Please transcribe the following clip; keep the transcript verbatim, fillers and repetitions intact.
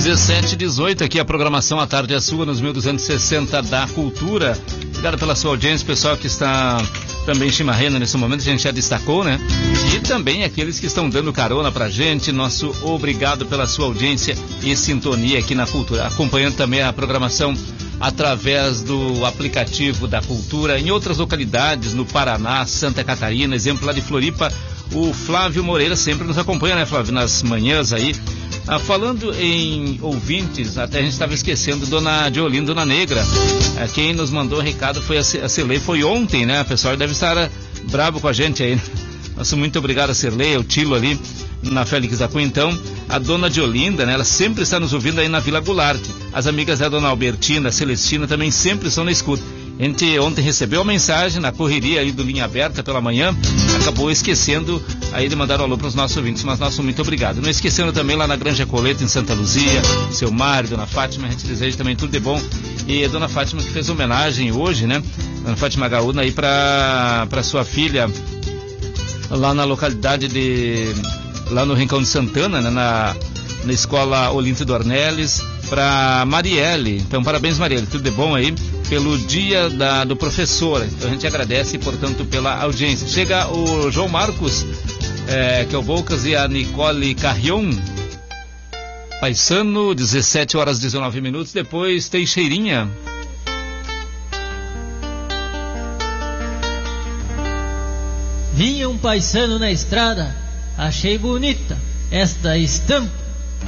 dezessete e dezoito, aqui a programação à tarde é sua nos mil duzentos e sessenta da Cultura. Obrigado pela sua audiência, pessoal que está também chimarrendo nesse momento, a gente já destacou, né? E também aqueles que estão dando carona pra gente, nosso obrigado pela sua audiência e sintonia aqui na Cultura. Acompanhando também a programação através do aplicativo da Cultura em outras localidades, no Paraná, Santa Catarina, exemplo lá de Floripa, o Flávio Moreira sempre nos acompanha, né, Flávio, nas manhãs aí. Ah, falando em ouvintes, até a gente estava esquecendo Dona Diolinda, Dona Negra. Ah, quem nos mandou o recado foi a Cirlei, foi ontem, né? O pessoal deve estar bravo com a gente aí. Nosso muito obrigado a Cirlei, o Tilo ali na Félix da Cunha. Então, a Dona Diolinda, né? Ela sempre está nos ouvindo aí na Vila Goulart. As amigas da Dona Albertina, Celestina também sempre estão na escuta. A gente ontem recebeu a mensagem na correria aí do Linha Aberta pela manhã, acabou esquecendo aí de mandar um alô para os nossos ouvintes, mas nosso muito obrigado. Não esquecendo também lá na Granja Coleta em Santa Luzia, seu Mário, Dona Fátima, a gente deseja também tudo de bom. E a Dona Fátima que fez homenagem hoje, né? Dona Fátima Gaúna aí para para sua filha lá na localidade de, lá no Rincão de Santana, né? na, na escola Olímpio Dornelles, para Marielle. Então parabéns, Marielle, tudo de bom aí pelo dia da, do professor. Então a gente agradece, portanto, pela audiência. Chega o João Marcos, é, que é o Volcas, e a Nicole Carrion. Paisano, dezessete horas e dezenove minutos. Depois Teixeirinha. Vinha um paisano na estrada, achei bonita esta estampa.